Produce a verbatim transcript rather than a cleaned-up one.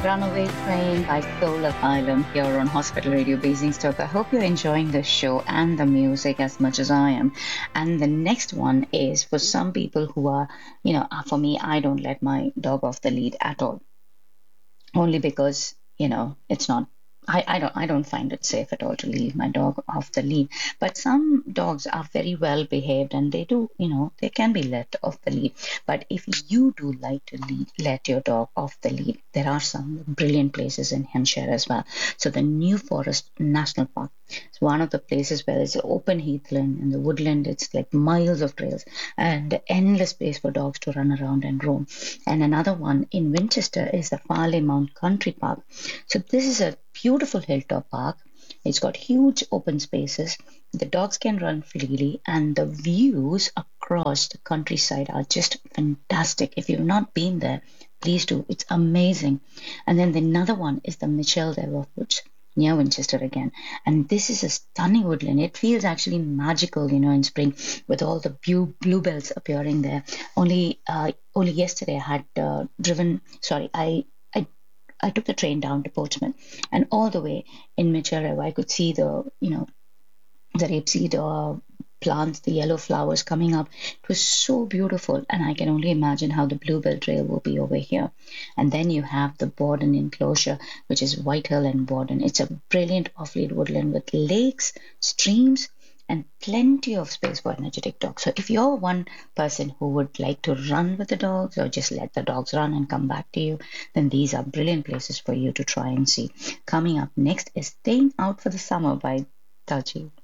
Runaway Train by Soul Asylum here on Hospital Radio Basingstoke. I hope you're enjoying the show and the music as much as I am. And the next one is for some people who are, you know, uh, for me, I don't let my dog off the lead at all, only because, you know, it's not. I, I don't I don't find it safe at all to leave my dog off the lead. But some dogs are very well behaved and they do, you know, they can be let off the lead. But if you do like to lead, let your dog off the lead, there are some brilliant places in Hampshire as well. So the New Forest National Park is one of the places where there's open heathland and the woodland. It's like miles of trails and endless space for dogs to run around and roam. And another one in Winchester is the Farley Mount Country Park. So this is a beautiful hilltop park. It's got huge open spaces. The dogs can run freely, and the views across the countryside are just fantastic. If you've not been there, please do. It's amazing. And then the another one is the Mitchell Dever Woods near Winchester again. And this is a stunning woodland. It feels actually magical, you know, in spring with all the blue bluebells appearing there. Only uh, only yesterday I had uh, driven, sorry, I I I took the train down to Portsmouth, and all the way in Mitchell, I could see the, you know, the rapeseed uh, plants, the yellow flowers coming up. It was so beautiful, and I can only imagine how the Bluebell Trail will be over here. And then you have the Borden enclosure, which is Whitehill and Borden. It's a brilliant off-lead woodland with lakes, streams, and plenty of space for energetic dogs. So if you're one person who would like to run with the dogs or just let the dogs run and come back to you, then these are brilliant places for you to try and see. Coming up next is Staying Out for the Summer by Taji.